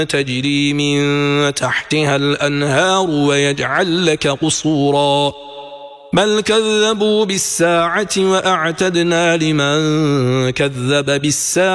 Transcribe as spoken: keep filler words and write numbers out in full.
تجري من تحتها الأنهار ويجعل لك قصورا بل كذبوا بالساعة وأعتدنا لمن كذب بالساعة